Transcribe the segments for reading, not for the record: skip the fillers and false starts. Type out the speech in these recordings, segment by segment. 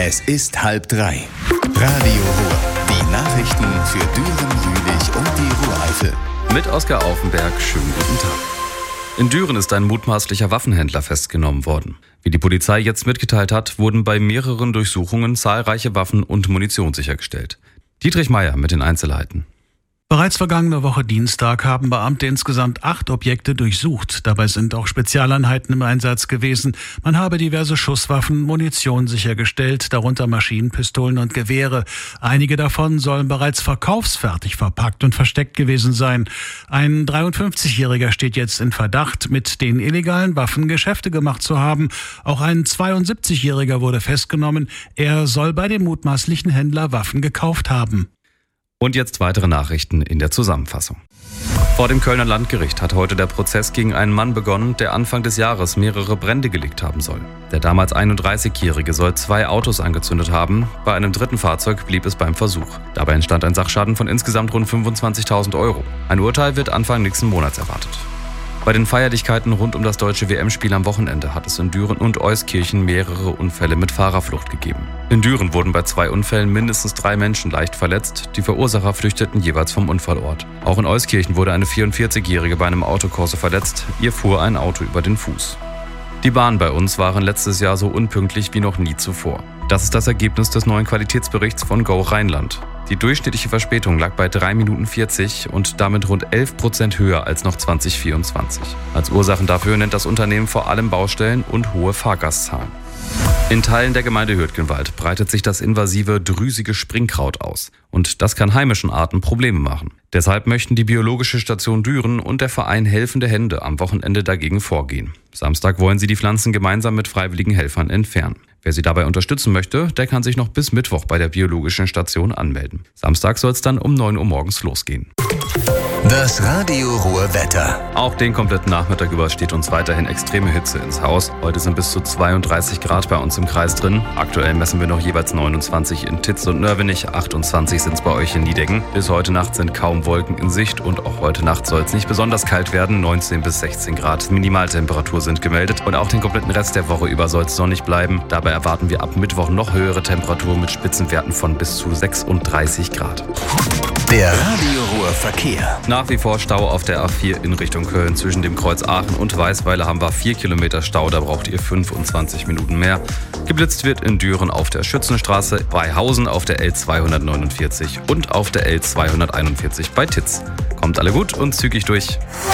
Es ist 2:30. Radio Ruhr. Die Nachrichten für Düren, Jülich und die Ruhr-Eifel. Mit Oskar Aufenberg, schönen guten Tag. In Düren ist ein mutmaßlicher Waffenhändler festgenommen worden. Wie die Polizei jetzt mitgeteilt hat, wurden bei mehreren Durchsuchungen zahlreiche Waffen und Munition sichergestellt. Dietrich Meier mit den Einzelheiten. Bereits vergangene Woche Dienstag haben Beamte insgesamt 8 Objekte durchsucht. Dabei sind auch Spezialeinheiten im Einsatz gewesen. Man habe diverse Schusswaffen, Munition sichergestellt, darunter Maschinenpistolen und Gewehre. Einige davon sollen bereits verkaufsfertig verpackt und versteckt gewesen sein. Ein 53-Jähriger steht jetzt in Verdacht, mit den illegalen Waffen Geschäfte gemacht zu haben. Auch ein 72-Jähriger wurde festgenommen. Er soll bei dem mutmaßlichen Händler Waffen gekauft haben. Und jetzt weitere Nachrichten in der Zusammenfassung. Vor dem Kölner Landgericht hat heute der Prozess gegen einen Mann begonnen, der Anfang des Jahres mehrere Brände gelegt haben soll. Der damals 31-Jährige soll 2 Autos angezündet haben. Bei einem dritten Fahrzeug blieb es beim Versuch. Dabei entstand ein Sachschaden von insgesamt rund 25.000 €. Ein Urteil wird Anfang nächsten Monats erwartet. Bei den Feierlichkeiten rund um das deutsche WM-Spiel am Wochenende hat es in Düren und Euskirchen mehrere Unfälle mit Fahrerflucht gegeben. In Düren wurden bei 2 Unfällen mindestens 3 Menschen leicht verletzt. Die Verursacher flüchteten jeweils vom Unfallort. Auch in Euskirchen wurde eine 44-Jährige bei einem Autokorso verletzt. Ihr fuhr ein Auto über den Fuß. Die Bahnen bei uns waren letztes Jahr so unpünktlich wie noch nie zuvor. Das ist das Ergebnis des neuen Qualitätsberichts von Go Rheinland. Die durchschnittliche Verspätung lag bei 3 Minuten 40 und damit rund 11% höher als noch 2024. Als Ursachen dafür nennt das Unternehmen vor allem Baustellen und hohe Fahrgastzahlen. In Teilen der Gemeinde Hürtgenwald breitet sich das invasive drüsige Springkraut aus. Und das kann heimischen Arten Probleme machen. Deshalb möchten die Biologische Station Düren und der Verein Helfende Hände am Wochenende dagegen vorgehen. Samstag wollen sie die Pflanzen gemeinsam mit freiwilligen Helfern entfernen. Wer sie dabei unterstützen möchte, der kann sich noch bis Mittwoch bei der Biologischen Station anmelden. Samstag soll es dann um 9 Uhr morgens losgehen. Das Radio Ruhr Wetter. Auch den kompletten Nachmittag über steht uns weiterhin extreme Hitze ins Haus. Heute sind bis zu 32 Grad bei uns im Kreis drin. Aktuell messen wir noch jeweils 29 in Titz und Nörvenich, 28 sind es bei euch in Niedecken. Bis heute Nacht sind kaum Wolken in Sicht und auch heute Nacht soll es nicht besonders kalt werden. 19 bis 16 Grad Minimaltemperatur sind gemeldet und auch den kompletten Rest der Woche über soll es sonnig bleiben. Dabei erwarten wir ab Mittwoch noch höhere Temperaturen mit Spitzenwerten von bis zu 36 Grad. Der Radio Ruhr Verkehr. Nach wie vor Stau auf der A4 in Richtung Köln. Zwischen dem Kreuz Aachen und Weißweiler haben wir 4 Kilometer Stau, da braucht ihr 25 Minuten mehr. Geblitzt wird in Düren auf der Schützenstraße, bei Hausen auf der L249 und auf der L241 bei Titz. Kommt alle gut und zügig durch.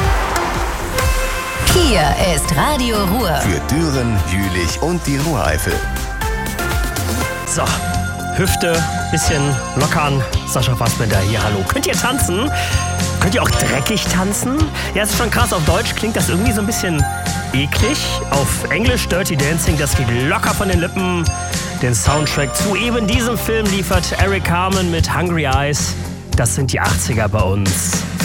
Hier ist Radio Ruhr. Für Düren, Jülich und die Ruhr-Eifel. So, Hüfte, bisschen lockern. Sascha Fassbender hier, hallo. Könnt ihr tanzen? Könnt ihr auch dreckig tanzen? Ja, es ist schon krass. Auf Deutsch klingt das irgendwie so ein bisschen eklig. Auf Englisch Dirty Dancing, das geht locker von den Lippen. Den Soundtrack zu eben diesem Film liefert Eric Carmen mit Hungry Eyes. Das sind die 80er bei uns.